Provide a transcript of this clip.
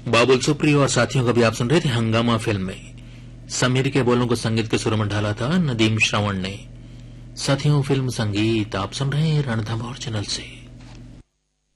बाबुल सुप्रियो और साथियों को भी आप सुन रहे थे हंगामा फिल्म में। समीर के बोलों को संगीत के सुर में ढाला था नदीम श्रवण ने। साथियों, फिल्म संगीत आप सुन रहे हैं रणथंभौर चैनल से।